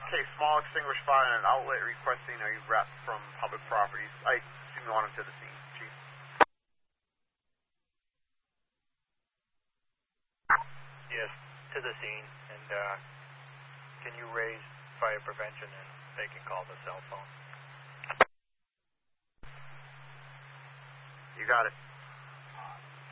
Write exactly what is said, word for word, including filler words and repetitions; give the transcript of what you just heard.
Okay, small extinguished fire and an outlet requesting a rep from public properties. I assume you want him to the scene, Chief. Yes, to the scene, and uh, can you raise fire prevention and they can call the cell phone? You got it.